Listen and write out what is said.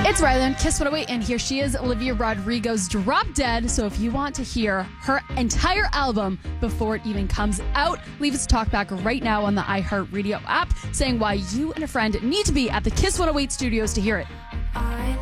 It's Riley on Kiss 108, and here she is, Olivia Rodrigo's Drop Dead. So if you want to hear her entire album before it even comes out, leave us a talkback right now on the iHeartRadio app saying why you and a friend need to be at the Kiss 108 studios to hear it. I